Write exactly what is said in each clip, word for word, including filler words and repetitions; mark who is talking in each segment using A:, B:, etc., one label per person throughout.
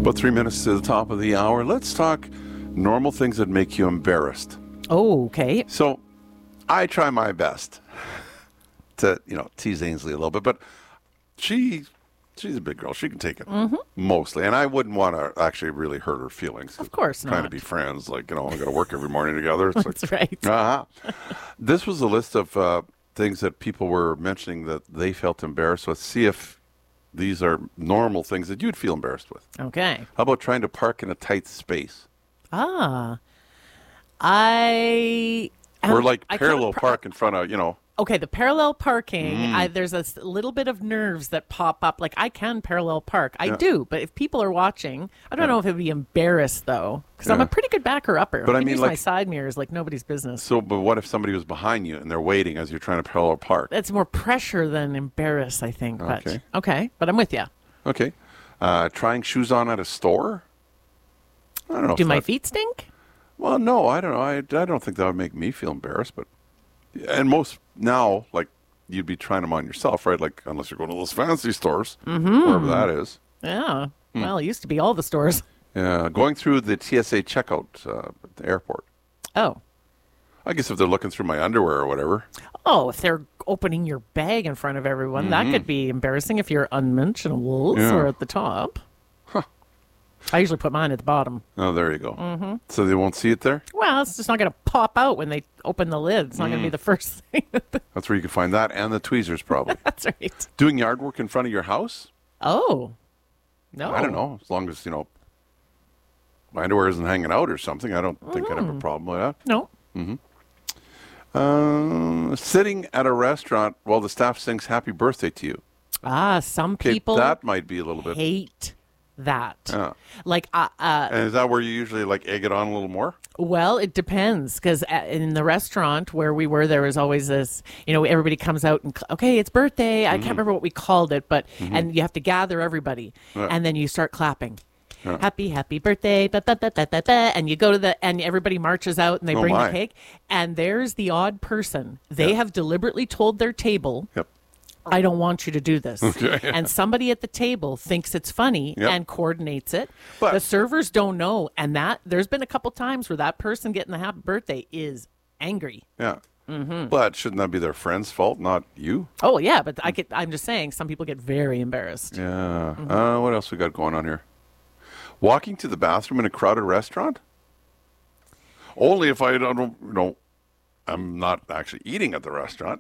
A: About three minutes to the top of the hour. Let's talk normal things that make you embarrassed.
B: Oh, okay.
A: So I try my best to, you know, tease Ainsley a little bit, but she... She's a big girl. She can take it mm-hmm. mostly. And I wouldn't want to actually really hurt her feelings.
B: Of course
A: trying not. Trying to be friends. Like, you know, we got to work every morning together. It's
B: That's
A: like,
B: right.
A: Uh-huh. This was a list of uh, things that people were mentioning that they felt embarrassed with. See if these are normal things that you'd feel embarrassed with.
B: Okay.
A: How about trying to park in a tight space?
B: Ah. I...
A: Or like
B: I
A: parallel
B: par-
A: park in front of, you know.
B: Okay, the parallel parking,
A: Mm.
B: I, there's a s- little bit of nerves that pop up. Like, I can parallel park. I
A: Yeah.
B: do, but if people are watching, I don't
A: Yeah.
B: know if it would be embarrassed, though, because I'm
A: Yeah.
B: a pretty good backer-upper.
A: But
B: I
A: I
B: can
A: mean,
B: use
A: like-
B: my side mirrors like nobody's business.
A: So, but what if somebody was behind you and they're waiting as you're trying to parallel park?
B: That's more pressure than embarrass, I think. But,
A: Okay.
B: okay, but I'm with you.
A: Okay. Uh, trying shoes on at a store? I don't know.
B: Do
A: if
B: my
A: that-
B: feet stink?
A: Well, no, I don't know. I, I don't think that would make me feel embarrassed, but and most now, like you'd be trying them on yourself, right? Like unless you're going to those fancy stores,
B: Mm-hmm.
A: wherever that is.
B: Yeah. Well, it used to be all the stores.
A: Yeah, going through the T S A checkout uh, at the airport.
B: Oh.
A: I guess if they're looking through my underwear or whatever.
B: Oh, if they're opening your bag in front of everyone, that could be embarrassing if you're unmentionables
A: Yeah.
B: or at the top.
A: Huh.
B: I usually put mine at the bottom.
A: Oh, there you go. Mm-hmm. So they won't see it there?
B: Well, it's just not going to pop out when they open the lid. It's not going to be the first thing.
A: That's where you can find that and the tweezers probably.
B: That's right.
A: Doing yard work in front of your house?
B: Oh. No.
A: I don't know. As long as, you know, my underwear isn't hanging out or something, I don't think I'd have a problem with that.
B: No.
A: Uh, sitting at a restaurant while the staff sings happy birthday to you.
B: Ah, some
A: Okay,
B: people
A: that might be a little bit.
B: hate that.
A: Yeah.
B: Like, uh, uh,
A: And is that where you usually like egg it on a little more?
B: well, it depends because in the restaurant where we were, there was always this, you know, everybody comes out and, cl- okay, it's birthday. I can't remember what we called it, but, and you have to gather everybody
A: Yeah.
B: and then you start clapping. Happy, happy birthday, ba, ba, ba, ba, ba, ba, and you go to the, and everybody marches out and they
A: Oh,
B: bring
A: my.
B: the cake. And there's the odd person. They
A: Yeah.
B: have deliberately told their table,
A: Yep.
B: I don't want you to do this.
A: Okay.
B: And somebody at the table thinks it's funny
A: Yep.
B: and coordinates it.
A: But-
B: the servers don't know. And that there's been a couple times where that person getting the happy birthday is angry.
A: Yeah. But shouldn't that be their friend's fault, not you?
B: Oh, yeah, but I get, I'm just saying some people get very embarrassed.
A: Yeah. Uh, what else we got going on here? Walking to the bathroom in a crowded restaurant? Only if I don't, you know, I'm not actually eating at the restaurant.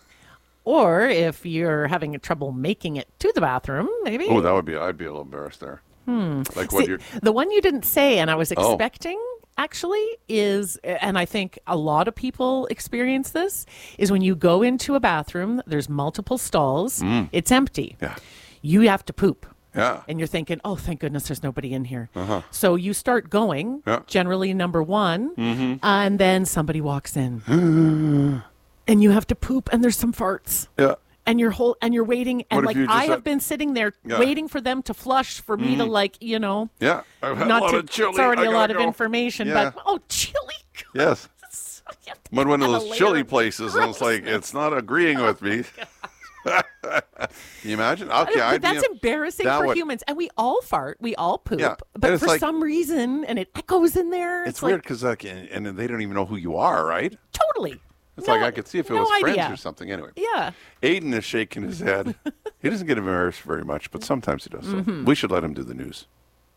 B: Or if you're having trouble making it to the bathroom, maybe.
A: Oh, that would be, I'd be a little embarrassed there. Hmm. Like what
B: See,
A: you're,
B: the one you didn't say and I was
A: Oh.
B: expecting actually is, and I think a lot of people experience this, is when you go into a bathroom, there's multiple stalls, it's empty.
A: yeah.
B: You have to poop.
A: Yeah.
B: And you're thinking, oh, thank goodness there's nobody in here. So you start going,
A: Yeah.
B: generally number one, and then somebody walks in. And you have to poop, and there's some farts.
A: Yeah.
B: And you're whole, and you're waiting, and
A: What if
B: like
A: you just
B: I have
A: had-
B: been sitting there
A: Yeah.
B: waiting for them to flush for me to like, you know,
A: Yeah. I've had
B: not
A: a lot
B: to.
A: of chili.
B: It's already
A: I
B: a
A: gotta
B: lot of
A: go.
B: information,
A: Yeah.
B: but oh, chili.
A: Yes.
B: You have to
A: Went one of
B: add a
A: those
B: layer
A: chili
B: of
A: places, and it's like, it's not agreeing with me. Can you imagine? Okay,
B: But
A: I'd be
B: that's
A: a-
B: embarrassing
A: that
B: for
A: would-
B: humans, and we all fart, we all poop,
A: Yeah.
B: but
A: And it's
B: for
A: like-
B: some reason, and it echoes in there.
A: It's,
B: It's,
A: weird
B: like,
A: because like, and, and they don't even know who you are, right?
B: totally.
A: It's
B: No-
A: like I could see if it
B: no
A: was friends
B: idea.
A: or something. Anyway,
B: Yeah.
A: Aiden is shaking his head. He doesn't get embarrassed very much, but sometimes he does. So
B: Mm-hmm.
A: we should let him do the news.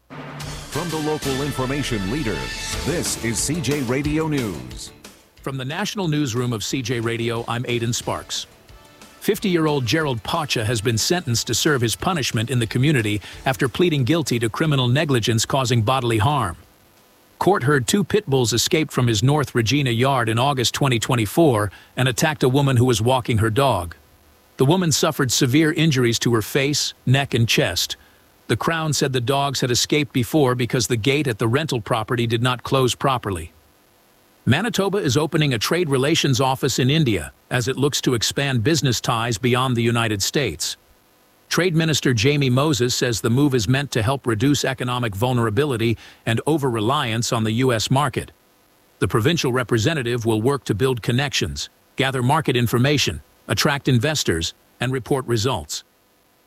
C: From the local information leader, this is C J Radio News.
D: From the National Newsroom of C J Radio, I'm Aidan Sparks. fifty-year-old Gerald Pacha has been sentenced to serve his punishment in the community after pleading guilty to criminal negligence causing bodily harm. Court heard two pit bulls escaped from his North Regina yard in August twenty twenty-four and attacked a woman who was walking her dog. The woman suffered severe injuries to her face, neck, and chest. The Crown said the dogs had escaped before because the gate at the rental property did not close properly. Manitoba is opening a trade relations office in India as it looks to expand business ties beyond the United States. Trade Minister Jamie Moses says the move is meant to help reduce economic vulnerability and over-reliance on the U S market. The provincial representative will work to build connections, gather market information, attract investors, and report results.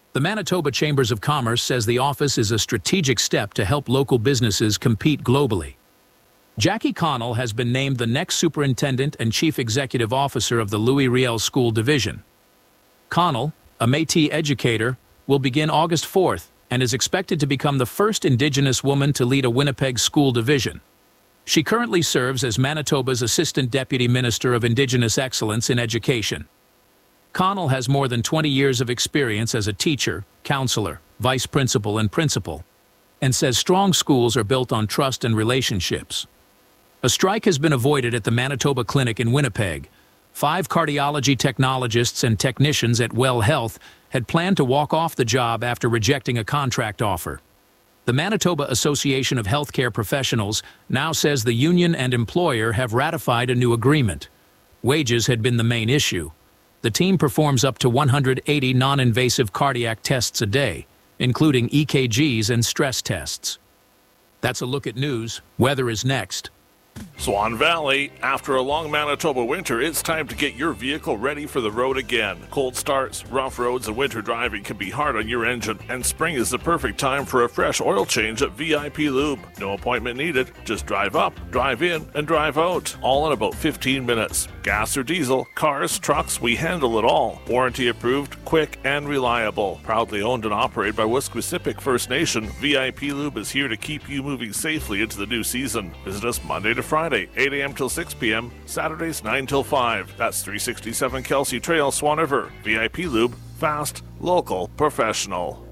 D: The Manitoba Chambers of Commerce says the office is a strategic step to help local businesses compete globally. Jackie Connell has been named the next superintendent and chief executive officer of the Louis Riel School Division. Connell, a Métis educator, will begin August fourth and is expected to become the first Indigenous woman to lead a Winnipeg school division. She currently serves as Manitoba's Assistant Deputy Minister of Indigenous Excellence in Education. Connell has more than twenty years of experience as a teacher, counselor, vice principal, and principal, and says strong schools are built on trust and relationships. A strike has been avoided at the Manitoba Clinic in Winnipeg. Five cardiology technologists and technicians at Well Health had planned to walk off the job after rejecting a contract offer. The Manitoba Association of Healthcare Professionals now says the union and employer have ratified a new agreement. Wages had been the main issue. The team performs up to one hundred eighty non-invasive cardiac tests a day, including E K Gs and stress tests. That's a look at news. Weather is next.
E: Swan Valley, after a long Manitoba winter, it's time to get your vehicle ready for the road again. Cold starts, rough roads, and winter driving can be hard on your engine, and spring is the perfect time for a fresh oil change at V I P Lube. No appointment needed, just drive up, drive in, and drive out, all in about fifteen minutes. Gas or diesel, cars, trucks, we handle it all. Warranty approved, quick, and reliable. Proudly owned and operated by Wet'suwet'en First Nation, V I P Lube is here to keep you moving safely into the new season. Visit us Monday to Friday, eight a.m. till six p.m., Saturdays nine till five. That's three sixty-seven Kelsey Trail, Swan River. V I P Lube, fast, local, professional.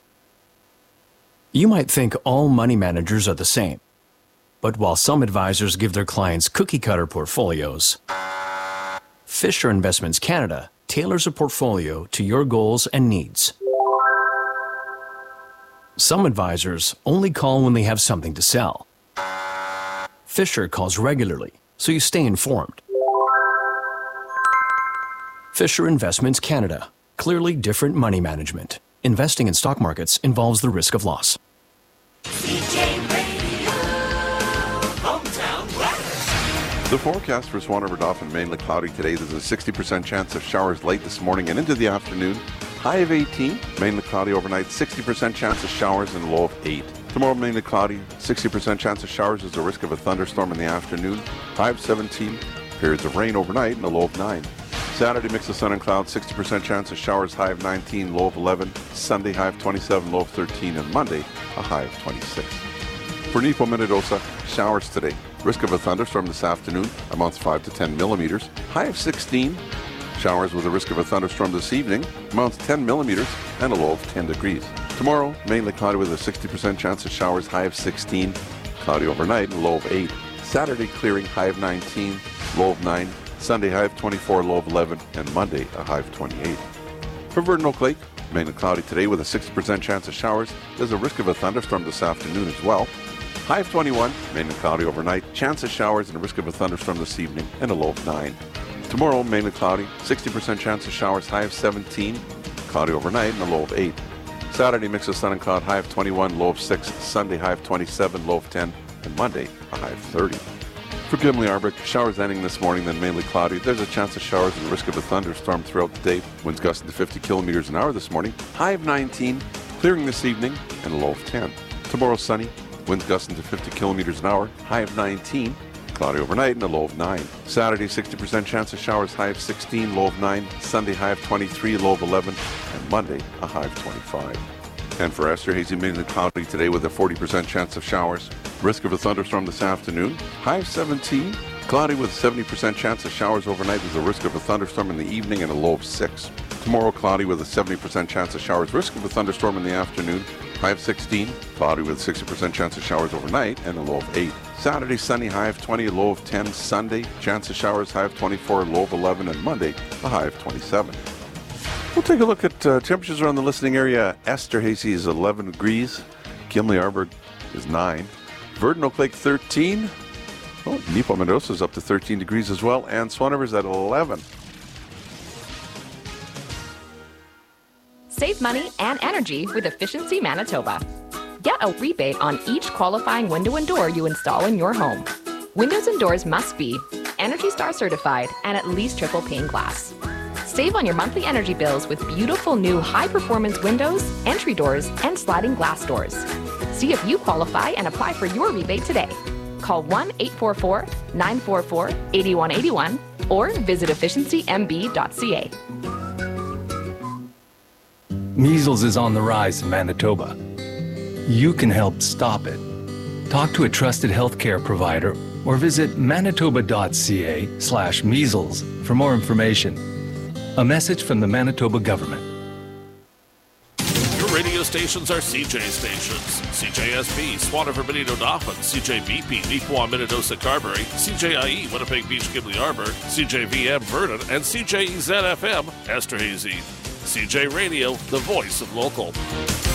F: You might think all money managers are the same. But while some advisors give their clients cookie-cutter portfolios, Fisher Investments Canada tailors a portfolio to your goals and needs. Some advisors only call when they have something to sell. Fisher calls regularly, so you stay informed. Fisher Investments Canada. Clearly different money management. Investing in stock markets involves the risk of loss.
G: C J Radio, hometown weather.
A: The forecast for Swan River Dauphin, mainly cloudy today. There's a sixty percent chance of showers late this morning and into the afternoon. High of eighteen, mainly cloudy overnight. sixty percent chance of showers and low of eight. Tomorrow, mainly cloudy, sixty percent chance of showers. There's a risk of a thunderstorm in the afternoon. High of seventeen, periods of rain overnight, and a low of nine. Saturday, mix of sun and clouds, sixty percent chance of showers, high of nineteen, low of eleven. Sunday, high of twenty-seven, low of thirteen, and Monday, a high of twenty-six. For Nipo Minnedosa, showers today. Risk of a thunderstorm this afternoon, amounts five to ten millimeters. High of sixteen. Showers with a risk of a thunderstorm this evening, amounts ten millimeters, and a low of ten degrees. Tomorrow, mainly cloudy with a sixty percent chance of showers, high of sixteen, cloudy overnight, and low of eight. Saturday, clearing, high of nineteen, low of nine. Sunday, high of twenty-four, low of eleven, and Monday, a high of twenty-eight. For Verdon Oak Lake, mainly cloudy today with a sixty percent chance of showers. There's a risk of a thunderstorm this afternoon as well. High of twenty-one, mainly cloudy overnight, chance of showers and a risk of a thunderstorm this evening, and a low of nine. Tomorrow, mainly cloudy, sixty percent chance of showers, high of seventeen, cloudy overnight, and a low of eight. Saturday, mix of sun and cloud, high of twenty-one, low of six. Sunday, high of twenty-seven, low of ten, and Monday, a high of thirty. For Gimli Arbic, showers ending this morning, then mainly cloudy. There's a chance of showers and risk of a thunderstorm throughout the day. Winds gusting to fifty kilometers an hour this morning. High of nineteen, clearing this evening, and a low of ten. Tomorrow, sunny. Winds gusting to fifty kilometers an hour. High of nineteen. Cloudy overnight and a low of nine. Saturday, sixty percent chance of showers, high of sixteen, low of nine. Sunday, high of twenty-three, low of eleven. And Monday, a high of twenty-five. And for Esther, hazy, mainly cloudy today with a forty percent chance of showers. Risk of a thunderstorm this afternoon. High of seventeen. Cloudy with a seventy percent chance of showers overnight. There's a risk of a thunderstorm in the evening and a low of six. Tomorrow, cloudy with a seventy percent chance of showers. Risk of a thunderstorm in the afternoon. High of sixteen. Cloudy with a sixty percent chance of showers overnight and a low of eight. Saturday, sunny, high of twenty, low of ten. Sunday, chance of showers, high of twenty-four, low of eleven. And Monday, a high of twenty-seven. We'll take a look at uh, temperatures around the listening area. Esterhazy is eleven degrees. Gimli Arbic is nine. Verdon Oak Lake, thirteen. Oh, Nipo Minnedosa is up to thirteen degrees as well. And Swan River's at eleven.
H: Save money and energy with Efficiency Manitoba. Get a rebate on each qualifying window and door you install in your home. Windows and doors must be Energy Star certified and at least triple pane glass. Save on your monthly energy bills with beautiful new high-performance windows, entry doors, and sliding glass doors. See if you qualify and apply for your rebate today. Call one eight four four, nine four four, eight one eight one or visit efficiency m b dot c a.
I: Measles is on the rise in Manitoba. You can help stop it. Talk to a trusted healthcare provider or visit manitoba.ca slash measles for more information. A message from the Manitoba government.
E: Your radio stations are C J stations. C J S B, Swanner, Benito, Dauphin, C J B P, Neepawa, Minnedosa, Carberry, C J I E, Winnipeg Beach, Gimli Arbor, C J V M, Vernon, and C J E Z F M, Esterhazy. C J Radio, the voice of local.